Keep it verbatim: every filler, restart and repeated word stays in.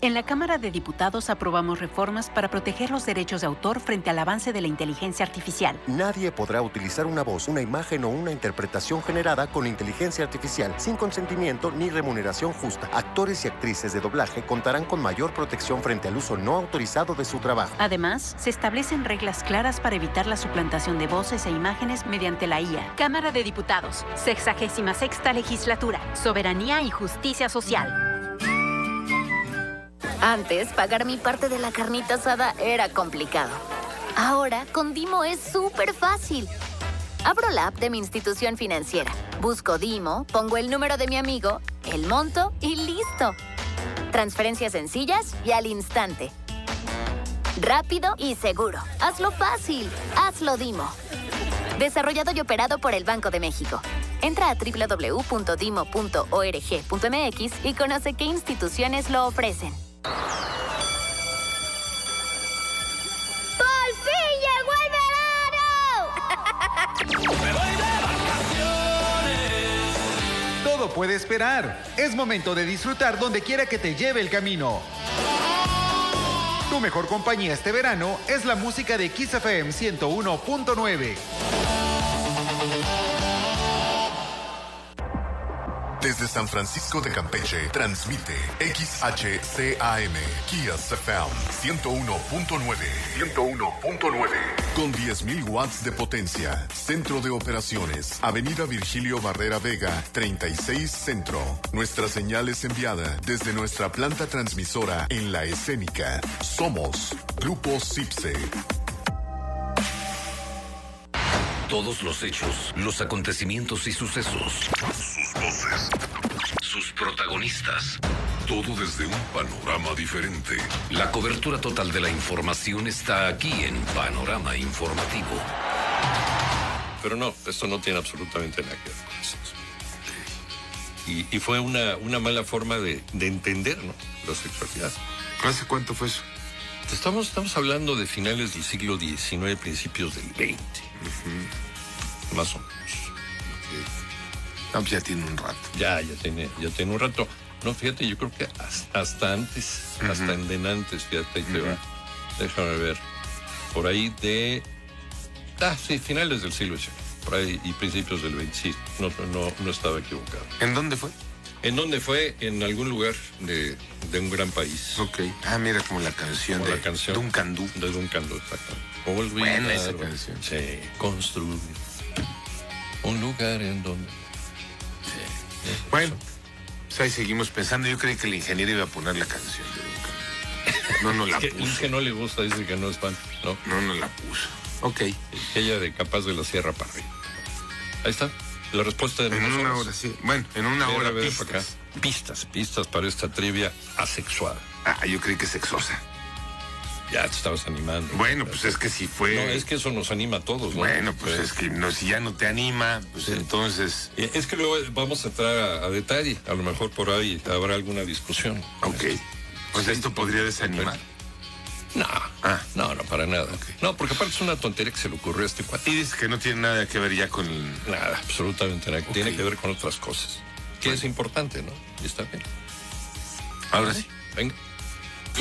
En la Cámara de Diputados aprobamos reformas para proteger los derechos de autor frente al avance de la inteligencia artificial. Nadie podrá utilizar una voz, una imagen o una interpretación generada con inteligencia artificial sin consentimiento ni remuneración justa. Actores y actrices de doblaje contarán con mayor protección frente al uso no autorizado de su trabajo. Además, se establecen reglas claras para evitar la suplantación de voces e imágenes mediante la I A. Cámara de Diputados, sexagésima sexta legislatura, soberanía y justicia social. Antes, pagar mi parte de la carnita asada era complicado. Ahora, con Dimo es súper fácil. Abro la app de mi institución financiera, busco Dimo, pongo el número de mi amigo, el monto y listo. Transferencias sencillas y al instante. Rápido y seguro. Hazlo fácil. Hazlo Dimo. Desarrollado y operado por el Banco de México. Entra a doble u doble u doble u punto dimo punto org punto m x y conoce qué instituciones lo ofrecen. ¡Por fin llegó el verano! ¡Me voy de vacaciones! Todo puede esperar. Es momento de disfrutar donde quiera que te lleve el camino. Tu mejor compañía este verano es la música de Kiss F M ciento uno punto nueve. Desde San Francisco de Campeche, transmite X H C A M, Kiss F M ciento uno punto nueve. ciento uno punto nueve. Con diez mil watts de potencia. Centro de operaciones. Avenida Virgilio Barrera Vega, treinta y seis Centro. Nuestra señal es enviada desde nuestra planta transmisora en La Escénica. Somos Grupo Cipse. Todos los hechos, los acontecimientos y sucesos. Sus voces. Sus protagonistas. Todo desde un panorama diferente. La cobertura total de la información está aquí en Panorama Informativo. Pero no, esto no tiene absolutamente nada que ver con eso. Y, y fue una, una mala forma de, de entender, ¿no?, la sexualidad. ¿Hace cuánto fue eso? Estamos, estamos hablando de finales del siglo diecinueve, principios del veinte. Uh-huh. Más o menos. Okay. No, pues ya tiene un rato. Ya, ya tiene, ya tiene un rato. No, fíjate, yo creo que hasta, hasta antes, uh-huh. hasta en denantes, fíjate, uh-huh. va. Déjame ver. Por ahí de... Ah, sí, finales del siglo diecinueve. Por ahí y principios del veinte. Sí, no, no, no estaba equivocado. ¿En dónde fue? ¿En dónde fue? En algún lugar de, de un gran país. Ok. Ah, mira, como la canción como de la canción Duncan Du. De Duncan Du, exactamente. Olvidar, buena esa canción. Sí, construir un lugar en donde... Sí. Bueno, pues ahí seguimos pensando. Yo creí que el ingeniero iba a poner la canción de Duncan. No, no la que, puso. Es que no le gusta, dice que no es fan. No, no, no la puso. Ok. Ella de Capaz de la Sierra para arriba. Ahí está. La respuesta de En una hora, sí. Bueno, en una hora, pistas. Para acá. Pistas, pistas para esta trivia asexual. Ah, yo creí que sexosa. Ya te estabas animando. Bueno, pues es que si fue... No, es que eso nos anima a todos, ¿no? Bueno, pues Pero... es que no, si ya no te anima, pues sí. entonces... Es que luego vamos a entrar a, a detalle. A lo mejor por ahí habrá alguna discusión. Ok. Pues sí, esto podría desanimar. No, ah. no, no, para nada. Okay. No, porque aparte es una tontería que se le ocurrió a este cuate. Y dices que no tiene nada que ver ya con... El... Nada, absolutamente nada. Okay. Tiene que ver con otras cosas. Que bueno. Es importante, ¿no? Y está bien. Ahora sí. Venga.